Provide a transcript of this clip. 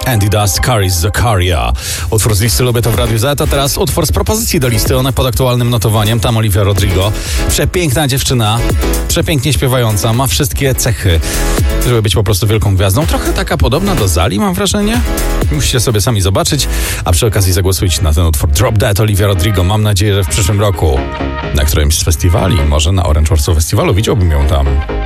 Andy Dust, Caris Zakaria. Utwór z listy Lubię to w Radiu Z, a teraz utwór z propozycji do listy, one pod aktualnym notowaniem. Tam Olivia Rodrigo. Przepiękna dziewczyna, przepięknie śpiewająca, ma wszystkie cechy, żeby być po prostu wielką gwiazdą. Trochę taka podobna do Zali, mam wrażenie. Musicie sobie sami zobaczyć, a przy okazji zagłosujcie na ten utwór Drop Dead Olivia Rodrigo. Mam nadzieję, że w przyszłym roku na którymś z festiwali, może na Orange Warsaw Festiwalu, widziałbym ją tam.